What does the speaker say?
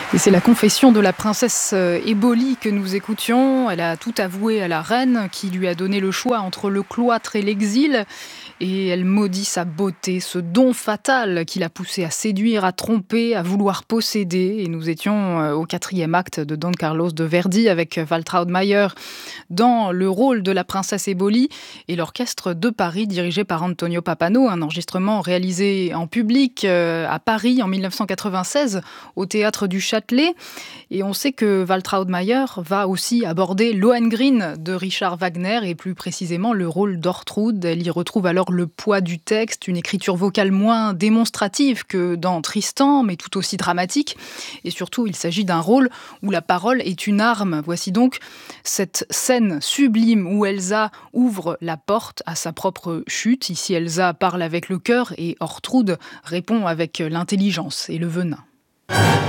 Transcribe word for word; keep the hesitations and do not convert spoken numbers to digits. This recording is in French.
Et c'est la confession de la princesse Éboli que nous écoutions. Elle a tout avoué à la reine qui lui a donné le choix entre le cloître et l'exil. Et elle maudit sa beauté, ce don fatal qui l'a poussée à séduire, à tromper, à vouloir posséder. Et nous étions au quatrième acte de Don Carlos de Verdi avec Waltraud Mayer dans le rôle de la princesse Éboli et l'orchestre de Paris dirigé par Antonio Pappano, un enregistrement réalisé en public à Paris en dix-neuf cent quatre-vingt-seize au théâtre du Châtelet. Et on sait que Waltraud Mayer va aussi aborder Lohengrin de Richard Wagner et plus précisément le rôle d'Ortrud. Elle y retrouve alors le poids du texte, une écriture vocale moins démonstrative que dans Tristan, mais tout aussi dramatique. Et surtout, il s'agit d'un rôle où la parole est une arme. Voici donc cette scène sublime où Elsa ouvre la porte à sa propre chute. Ici, Elsa parle avec le cœur et Ortrud répond avec l'intelligence et le venin.